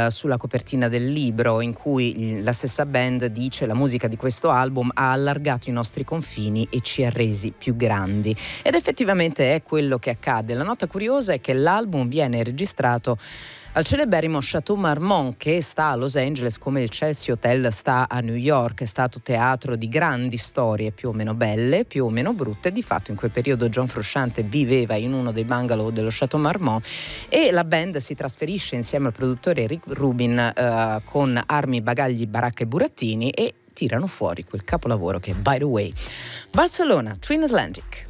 sulla copertina del libro, in cui la stessa band dice: la musica di questo album ha allargato i nostri confini e ci ha resi più grandi. Ed effettivamente è quello che accade. La nota curiosa è che l'album viene registrato al celeberrimo Chateau Marmont, che sta a Los Angeles come il Chelsea Hotel sta a New York. È stato teatro di grandi storie, più o meno belle, più o meno brutte. Di fatto in quel periodo John Frusciante viveva in uno dei bungalow dello Chateau Marmont e la band si trasferisce insieme al produttore Rick Rubin con armi, bagagli, baracca e burattini, e tirano fuori quel capolavoro che è By the Way. Barcellona, Twin Atlantic.